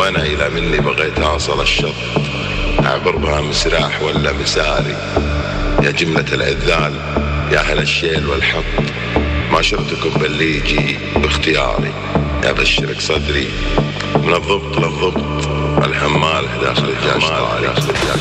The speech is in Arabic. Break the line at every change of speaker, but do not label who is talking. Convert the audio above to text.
وانا الى مني بغيت اوصل الشط، اعبر بها مسراح ولا مساري، يا جملة العذال يا اهل الشيل والحط، ما شرتكم باللي يجي باختياري، يا بشرك صدري من الضبط للضبط، الحمال داخل الجاش طاري.